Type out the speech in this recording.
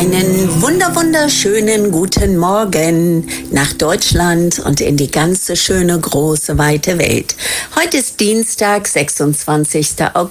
Einen wunderschönen guten Morgen nach Deutschland und in die ganze schöne, große, weite Welt. Heute ist Dienstag, 26.